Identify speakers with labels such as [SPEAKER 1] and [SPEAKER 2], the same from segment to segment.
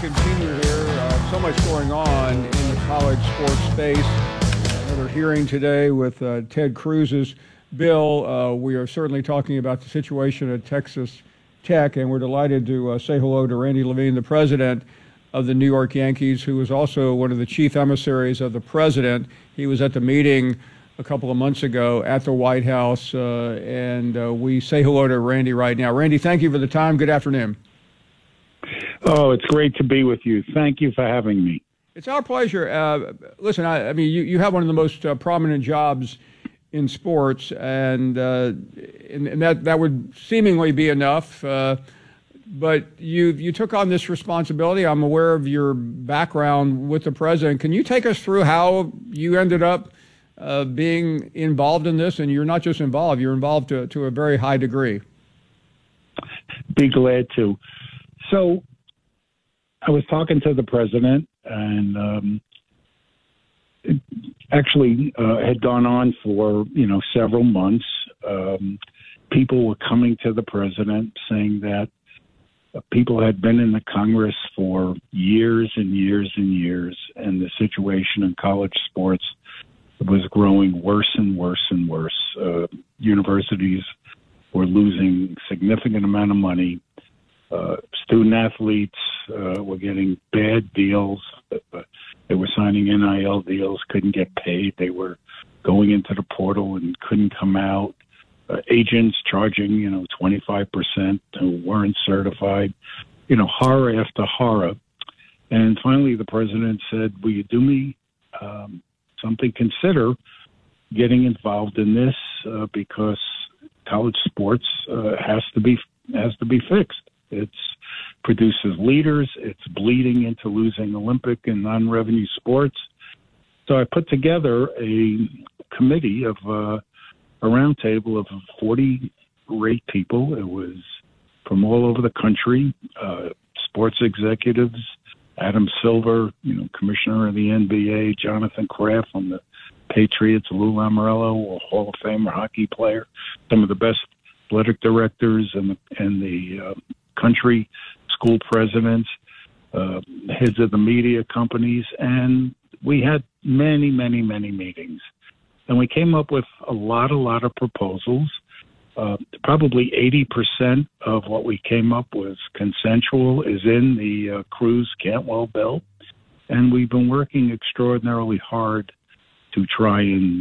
[SPEAKER 1] continue here. So much going on in the college sports space. Another hearing today with Ted Cruz's bill. We are certainly talking about the situation at Texas Tech, and we're delighted to say hello to Randy Levine, the president of the New York Yankees, who is also one of the chief emissaries of the president. He was at the meeting a couple of months ago at the White House, and we say hello to Randy right now. Randy, thank you for the time. Good afternoon.
[SPEAKER 2] Oh, it's great to be with you. Thank you for having me.
[SPEAKER 1] It's our pleasure. Listen, I mean, you have one of the most prominent jobs in sports, and that would seemingly be enough. But you took on this responsibility. I'm aware of your background with the president. Can you take us through how you ended up being involved in this? And you're not just involved; you're involved to a very high degree.
[SPEAKER 2] Be glad to. So, I was talking to the president, and it actually had gone on for several months. People were coming to the president saying that people had been in the Congress for years and years and years, and the situation in college sports was growing worse and worse and worse. Universities were losing significant amount of money. Student athletes were getting bad deals. They were signing NIL deals, couldn't get paid. They were going into the portal and couldn't come out. Agents charging, 25% who weren't certified. Horror after horror. And finally, the president said, "Will you do me something? Consider getting involved in this because college sports has to be fixed. It produces leaders. It's bleeding into losing Olympic and non-revenue sports." So I put together a committee of a roundtable of 40 great people. It was from all over the country, sports executives, Adam Silver, commissioner of the NBA, Jonathan Kraft from the Patriots, Lou Lamoriello, a Hall of Famer hockey player, some of the best athletic directors and the country, school presidents, heads of the media companies, and we had many, many, many meetings. And we came up with a lot of proposals. Probably 80% of what we came up with consensual is in the Cruz-Cantwell bill. And we've been working extraordinarily hard to try and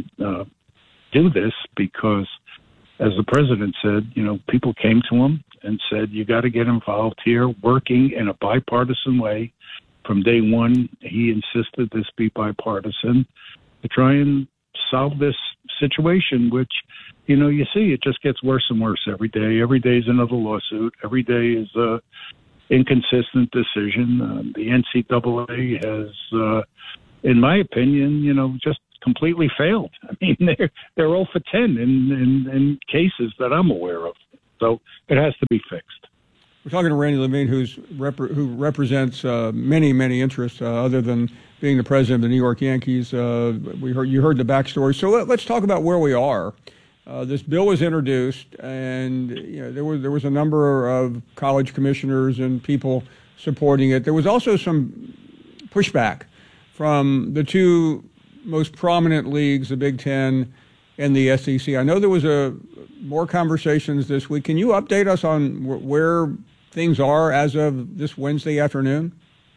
[SPEAKER 2] do this because, as the president said, people came to him and said, "You got to get involved here," working in a bipartisan way. From day one, he insisted this be bipartisan to try and solve this situation, which, you see, it just gets worse and worse every day. Every day is another lawsuit. Every day is a inconsistent decision. The NCAA has, in my opinion, just completely failed. I mean, they're 0 for 10 in cases that I'm aware of. So it has to be fixed.
[SPEAKER 1] We're talking to Randy Levine, who represents many, many interests other than being the president of the New York Yankees. You heard the backstory. So let's talk about where we are. This bill was introduced, and there was a number of college commissioners and people supporting it. There was also some pushback from the two most prominent leagues, the Big Ten and the SEC. I know there was more conversations this week. Can you update us on where things are as of this Wednesday afternoon?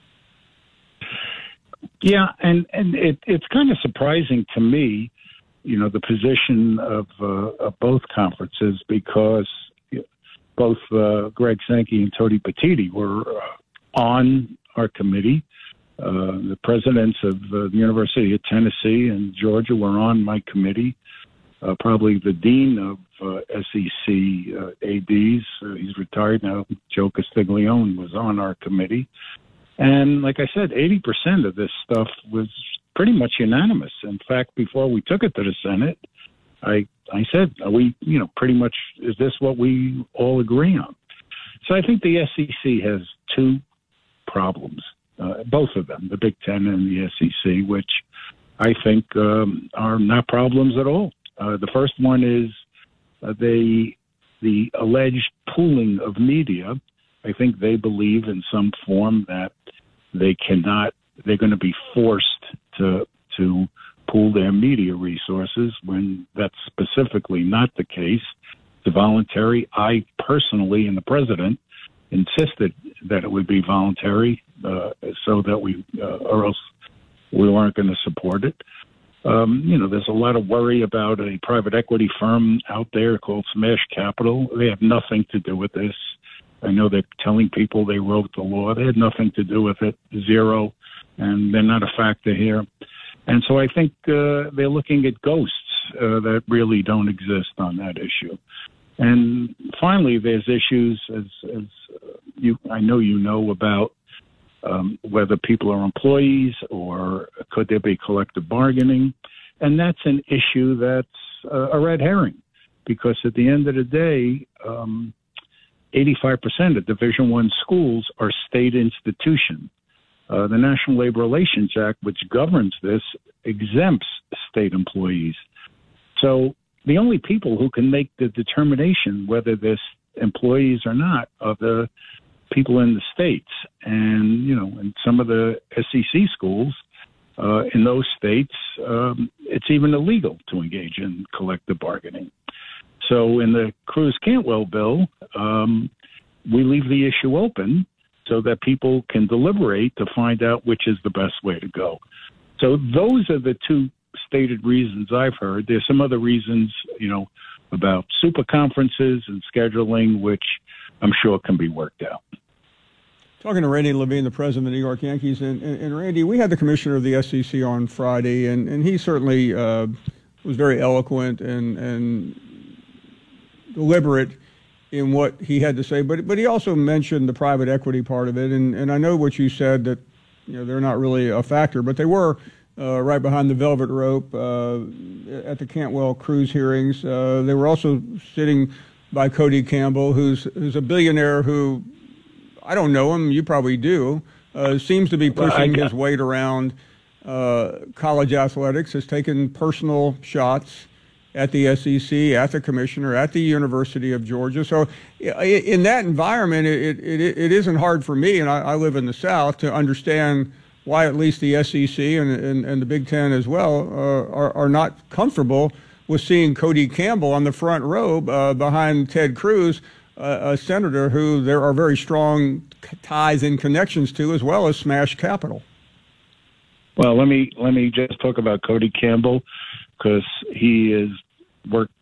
[SPEAKER 2] Yeah, and it's kind of surprising to me, the position of both conferences, because both Greg Sankey and Tony Petitti were on our committee. The presidents of the University of Tennessee and Georgia were on my committee. Probably the dean of SEC ADs, he's retired now, Joe Castiglione, was on our committee. And like I said, 80% of this stuff was pretty much unanimous. In fact, before we took it to the Senate, I said, "Are we, pretty much, is this what we all agree on?" So I think the SEC has two problems, both of them, the Big Ten and the SEC, which I think are not problems at all. The first one is the alleged pooling of media. I think they believe in some form that They're going to be forced to pool their media resources when that's specifically not the case. It's voluntary. I personally, and the president, insisted that it would be voluntary, so that or else we weren't going to support it. There's a lot of worry about a private equity firm out there called Smash Capital. They have nothing to do with this. I know they're telling people they wrote the law. They had nothing to do with it, zero, and they're not a factor here. And so I think they're looking at ghosts that really don't exist on that issue. And finally, there's issues, as I know about whether people are employees or could there be collective bargaining. And that's an issue that's a red herring, because at the end of the day, 85% of Division I schools are state institutions. The National Labor Relations Act, which governs this, exempts state employees. So the only people who can make the determination whether this employees or not are the people in the states. And, in some of the SEC schools in those states, it's even illegal to engage in collective bargaining. So in the Cruz-Cantwell bill, we leave the issue open so that people can deliberate to find out which is the best way to go. So those are the two stated reasons I've heard. There's some other reasons, about super conferences and scheduling, which I'm sure can be worked out.
[SPEAKER 1] Talking to Randy Levine, the president of the New York Yankees, and Randy, we had the commissioner of the SEC on Friday, and he certainly was very eloquent and deliberate in what he had to say, but he also mentioned the private equity part of it, and I know what you said, that they're not really a factor, but they were right behind the velvet rope at the Cantwell Cruz hearings. They were also sitting by Cody Campbell, who's a billionaire who, I don't know him, you probably do, seems to be pushing his weight around college athletics, has taken personal shots at the SEC, at the commissioner, at the University of Georgia. So in that environment, it isn't hard for me, and I live in the South, to understand why at least the SEC and the Big Ten as well are not comfortable with seeing Cody Campbell on the front row behind Ted Cruz, a senator who there are very strong ties and connections to, as well as Smash Capital.
[SPEAKER 2] Well, let me just talk about Cody Campbell, because he has worked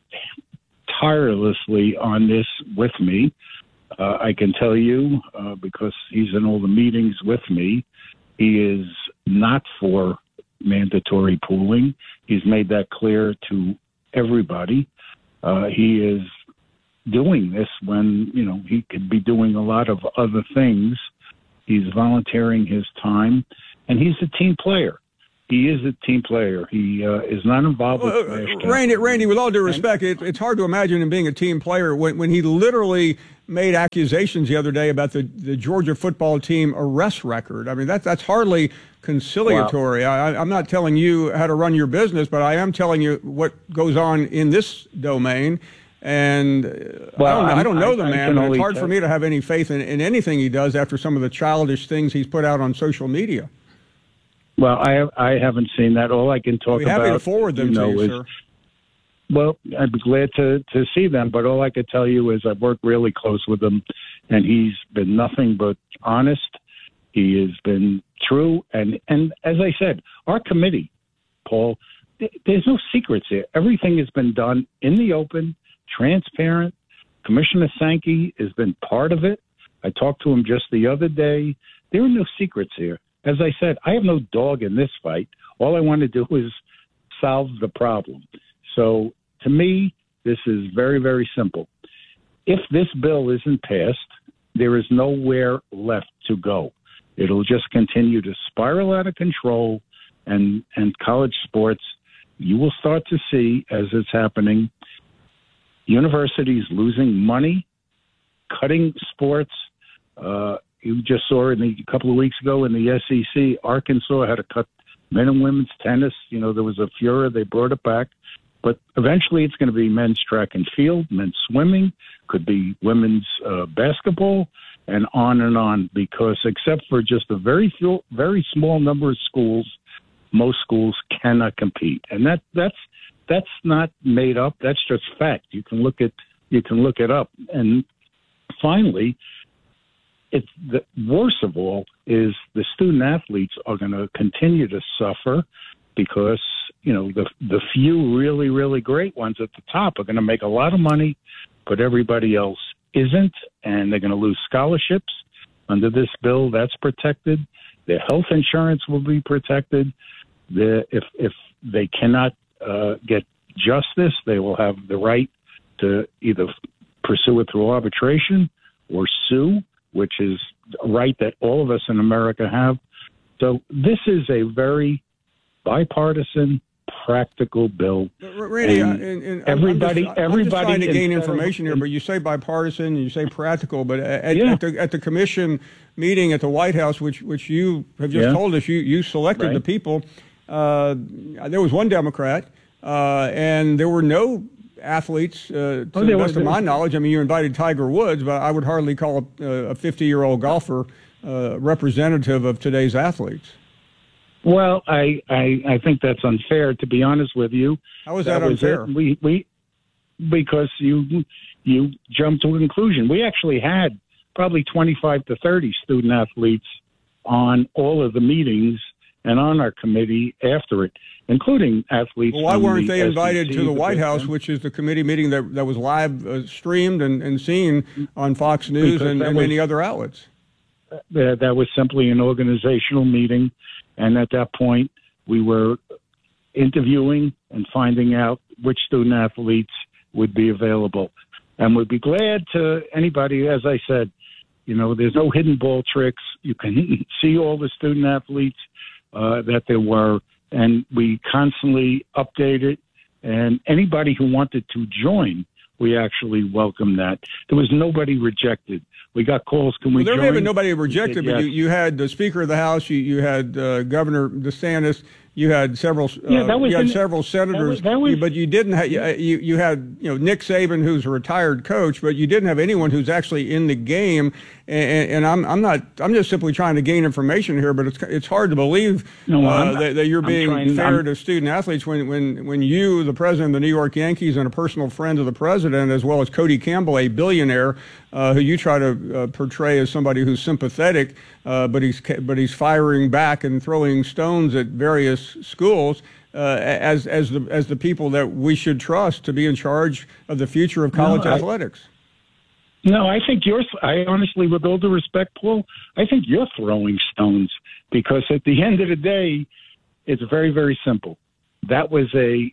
[SPEAKER 2] tirelessly on this with me. I can tell you, because he's in all the meetings with me, he is not for mandatory pooling. He's made that clear to everybody. He is doing this when, he could be doing a lot of other things. He's volunteering his time, and he's a team player. He is a team player. He is not involved with
[SPEAKER 1] Randy, with all due respect, it's hard to imagine him being a team player when he literally made accusations the other day about the Georgia football team arrest record. I mean, that's hardly conciliatory. Wow. I'm not telling you how to run your business, but I am telling you what goes on in this domain. And I don't know the man. It's hard for me to have any faith in anything he does after some of the childish things he's put out on social media.
[SPEAKER 2] Well, I haven't seen that. All I can talk about,
[SPEAKER 1] happy to forward them to you, sir.
[SPEAKER 2] Well, I'd be glad to see them, but all I could tell you is I've worked really close with him, and he's been nothing but honest. He has been true, and as I said, our committee, Paul, there's no secrets here. Everything has been done in the open, transparent. Commissioner Sankey has been part of it. I talked to him just the other day. There are no secrets here. As I said, I have no dog in this fight. All I want to do is solve the problem. So to me, this is very, very simple. If this bill isn't passed, there is nowhere left to go. It'll just continue to spiral out of control, and college sports, you will start to see, as it's happening, universities losing money, cutting sports. You just saw a couple of weeks ago in the SEC, Arkansas had to cut men and women's tennis. There was a furor. They brought it back. But eventually it's going to be men's track and field, men's swimming, could be women's basketball. and on, because except for just a very small number of schools, most schools cannot compete. And that's not made up. That's just fact. You can look it up. And finally, it's the worst of all is the student athletes are going to continue to suffer because, the few really, really great ones at the top are going to make a lot of money, but everybody else isn't, and they're going to lose scholarships. Under this bill, that's protected. Their health insurance will be protected. If they cannot get justice, they will have the right to either pursue it through arbitration or sue, which is a right that all of us in America have. So this is a very bipartisan, practical bill.
[SPEAKER 1] Randy, everybody I'm just trying to gain information here, but you say bipartisan and you say practical, but at the commission meeting at the White House, which you have just told us you selected the people, there was one Democrat, and there were no athletes, to the best of my knowledge. I mean, you invited Tiger Woods, but I would hardly call a 50-year-old golfer representative of today's athletes.
[SPEAKER 2] Well, I think that's unfair, to be honest with you.
[SPEAKER 1] How is that unfair?
[SPEAKER 2] Because you jumped to a conclusion. We actually had probably 25 to 30 student athletes on all of the meetings and on our committee after it, including athletes.
[SPEAKER 1] Well, why weren't they invited to the White House, which is the committee meeting that was live streamed and seen on Fox News and many other outlets?
[SPEAKER 2] That was simply an organizational meeting. And at that point, we were interviewing and finding out which student athletes would be available. And we'd be glad to anybody, as I said, there's no hidden ball tricks. You can see all the student athletes that there were, and we constantly update it. And anybody who wanted to join, we actually welcomed that. There was nobody rejected. We got calls. Can we join?
[SPEAKER 1] There may have been nobody rejected, but you had the Speaker of the House, you had Governor DeSantis, you had several several senators, but you didn't have you had Nick Saban, who's a retired coach, but you didn't have anyone who's actually in the game. And I'm just simply trying to gain information here, but it's hard to believe that you're being fair to student athletes when you, the president of the New York Yankees and a personal friend of the president, as well as Cody Campbell, a billionaire, who you try to portray as somebody who's sympathetic, but he's firing back and throwing stones at various schools as the people that we should trust to be in charge of the future of college athletics.
[SPEAKER 2] No, I think I honestly, with all due respect, Paul, I think you're throwing stones, because at the end of the day, it's very, very simple. That was a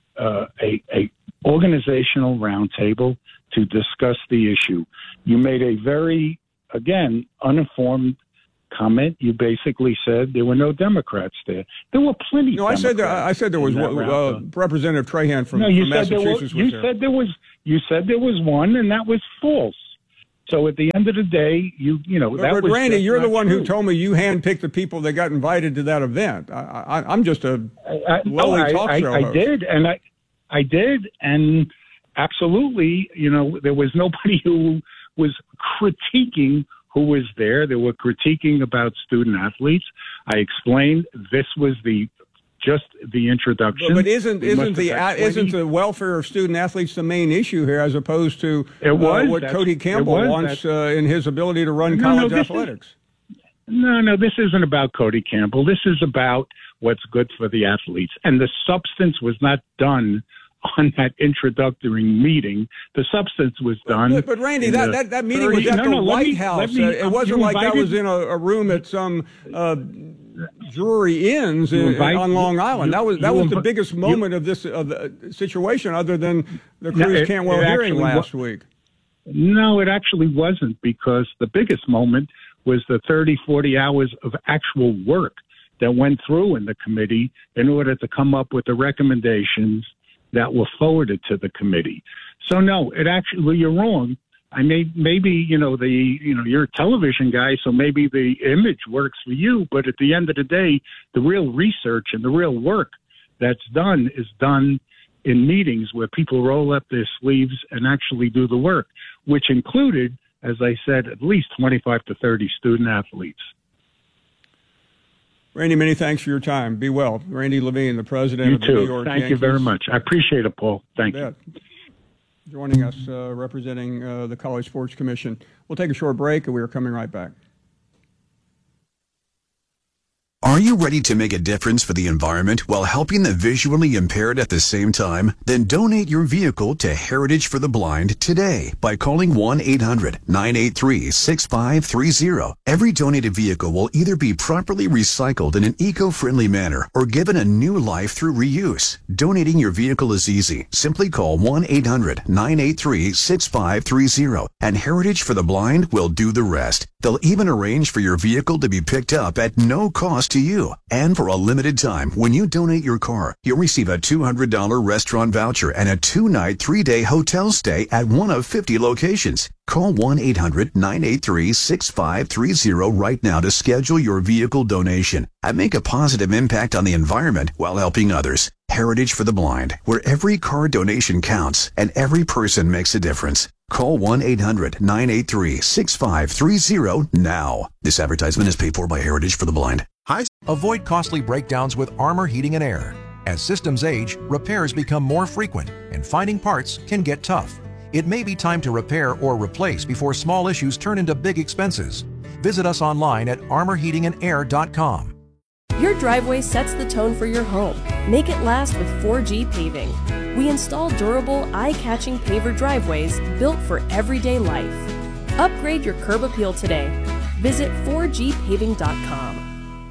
[SPEAKER 2] organizational roundtable to discuss the issue. You made a very, again, uninformed comment. You basically said there were no Democrats there. There were plenty.
[SPEAKER 1] No, I said there was Representative Trahan from Massachusetts.
[SPEAKER 2] You said there was one, and that was false. So at the end of the day,
[SPEAKER 1] But Randy, you're the one who told me you handpicked the people that got invited to that event. I'm just a lowly talk show host.
[SPEAKER 2] I did, and absolutely, there was nobody who was critiquing who was there. They were critiquing about student athletes. I explained this was just the introduction.
[SPEAKER 1] But isn't the welfare of student athletes the main issue here, as opposed to what Cody Campbell wants in his ability to run college athletics?
[SPEAKER 2] No, this isn't about Cody Campbell. This is about what's good for the athletes. And the substance was not done on that introductory meeting. The substance was done.
[SPEAKER 1] But Randy, that meeting was at the White House. It wasn't like that was in a room at some Drury Inns on Long Island. That was the biggest moment of the situation, other than the Cruz Cantwell hearing last week.
[SPEAKER 2] No, it actually wasn't, because the biggest moment was the 30, 40 hours of actual work that went through in the committee in order to come up with the recommendations that were forwarded to the committee. So no, you're wrong. Maybe you're a television guy, so maybe the image works for you. But at the end of the day, the real research and the real work that's done is done in meetings where people roll up their sleeves and actually do the work, which included as I said, at least 25 to 30 student athletes.
[SPEAKER 1] Randy, many thanks for your time. Be well. Randy Levine, the president of the New York
[SPEAKER 2] Thank
[SPEAKER 1] Yankees.
[SPEAKER 2] you very much. I appreciate it, Paul. Thank you.
[SPEAKER 1] Joining us, representing the College Sports Commission. We'll take a short break, and we are coming right back.
[SPEAKER 3] Are you ready to make a difference for the environment while helping the visually impaired at the same time? Then donate your vehicle to Heritage for the Blind today by calling 1-800-983-6530. Every donated vehicle will either be properly recycled in an eco-friendly manner or given a new life through reuse. Donating your vehicle is easy. Simply call 1-800-983-6530 and Heritage for the Blind will do the rest. They'll even arrange for your vehicle to be picked up at no cost to you. And for a limited time, when you donate your car, you'll receive a $200 restaurant voucher and a 2-night, 3-day hotel stay at one of 50 locations. Call 1-800-983-6530 right now to schedule your vehicle donation and make a positive impact on the environment while helping others. Heritage for the Blind, where every car donation counts and every person makes a difference. Call 1-800-983-6530 now. This advertisement is paid for by Heritage for the Blind.
[SPEAKER 4] Avoid costly breakdowns with Armor Heating and Air. As systems age, repairs become more frequent, and finding parts can get tough. It may be time to repair or replace before small issues turn into big expenses. Visit us online at armorheatingandair.com.
[SPEAKER 5] Your driveway sets the tone for your home. Make it last with 4G Paving. We install durable, eye-catching paver driveways built for everyday life. Upgrade your curb appeal today. Visit 4gpaving.com.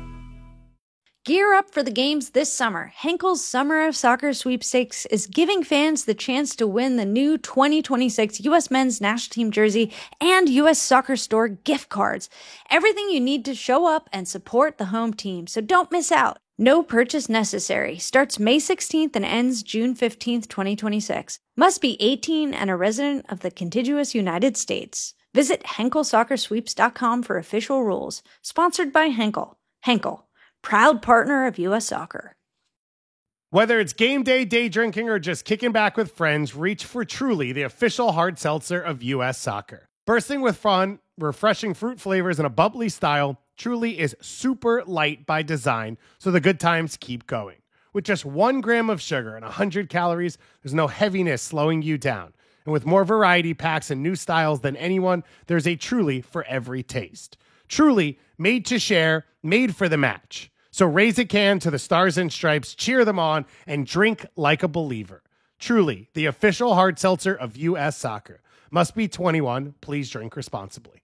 [SPEAKER 6] Gear up for the games this summer. Henkel's Summer of Soccer Sweepstakes is giving fans the chance to win the new 2026 U.S. Men's National Team jersey and U.S. Soccer Store gift cards. Everything you need to show up and support the home team, so don't miss out. No purchase necessary. Starts May 16th and ends June 15th, 2026. Must be 18 and a resident of the contiguous United States. Visit HenkelSoccerSweeps.com for official rules. Sponsored by Henkel. Henkel, proud partner of U.S. Soccer.
[SPEAKER 7] Whether it's game day, day drinking, or just kicking back with friends, reach for Truly, the official hard seltzer of U.S. Soccer. Bursting with fun, refreshing fruit flavors, and a bubbly style, Truly is super light by design, so the good times keep going. With just 1 gram of sugar and 100 calories, there's no heaviness slowing you down. And with more variety packs and new styles than anyone, there's a Truly for every taste. Truly, made to share, made for the match. So raise a can to the Stars and Stripes, cheer them on, and drink like a believer. Truly, the official hard seltzer of U.S. Soccer. Must be 21. Please drink responsibly.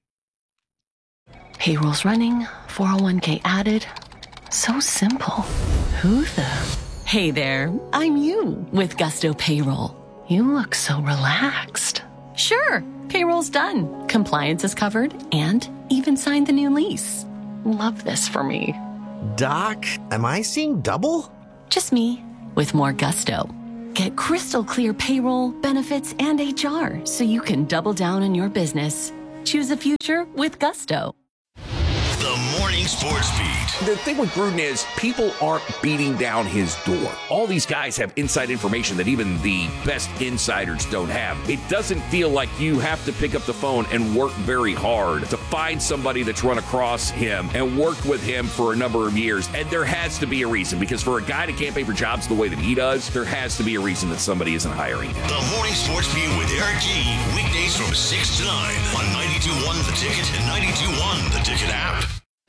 [SPEAKER 8] Payroll's running, 401k added. So simple. Who the? Hey there, I'm you with Gusto Payroll. You look so relaxed. Sure, payroll's done. Compliance is covered and even signed the new lease. Love this for me.
[SPEAKER 9] Doc, am I seeing double?
[SPEAKER 8] Just me with more Gusto. Get crystal clear payroll, benefits, and HR so you can double down on your business. Choose a future with Gusto.
[SPEAKER 10] The Morning Sports Beat.
[SPEAKER 11] The thing with Gruden is people aren't beating down his door. All these guys have inside information that even the best insiders don't have. It doesn't feel like you have to pick up the phone and work very hard to find somebody that's run across him and worked with him for a number of years. And there has to be a reason, because for a guy to campaign for jobs the way that he does, there has to be a reason that somebody isn't hiring him.
[SPEAKER 10] The Morning Sports Beat with Eric G. Weekdays from 6 to 9 on 92.1 The Ticket and 92.1 The Ticket app.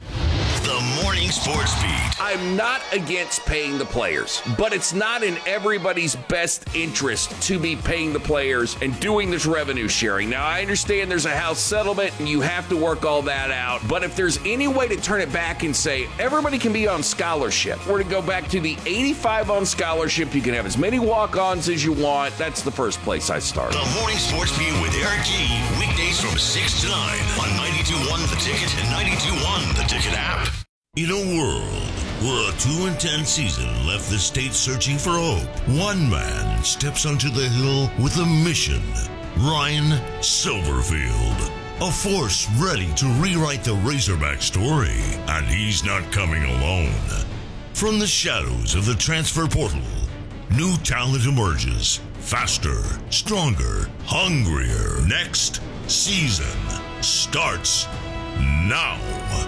[SPEAKER 10] The Morning Sports Beat.
[SPEAKER 11] I'm not against paying the players, but it's not in everybody's best interest to be paying the players and doing this revenue sharing. Now, I understand there's a House settlement and you have to work all that out, but if there's any way to turn it back and say everybody can be on scholarship, we're to go back to the 85 on scholarship, you can have as many walk-ons as you want, that's the first place I start.
[SPEAKER 10] The Morning Sports Beat with Eric G. Weekdays from 6 to 9 on 92.1 The Ticket and 92.1 The Ticket app. In a world where a 2-10 season left the state searching for hope, one man steps onto the hill with a mission. Ryan Silverfield, a force ready to rewrite the Razorback story, and he's not coming alone. From the shadows of the transfer portal, new talent emerges, faster, stronger, hungrier. Next season, starts now.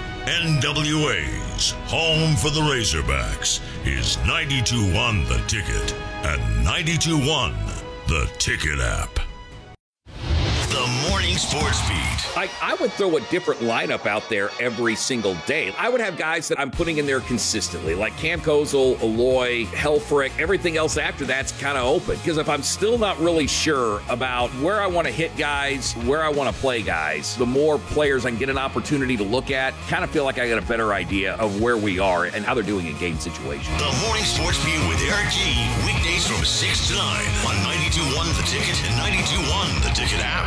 [SPEAKER 10] NWA's home for the Razorbacks is 92.1 The Ticket and 92.1 The Ticket app. The Morning Sports Beat.
[SPEAKER 11] I would throw a different lineup out there every single day. I would have guys that I'm putting in there consistently, like Cam Kozel, Aloy, Helfrich. Everything else after that's kind of open. Because if I'm still not really sure about where I want to hit guys, where I want to play guys, the more players I can get an opportunity to look at, kind of feel like I got a better idea of where we are and how they're doing in game situations.
[SPEAKER 10] The Morning Sports Beat with Eric G. Weekdays from 6 to 9 on 92.1 The Ticket and 92.1 The Ticket app.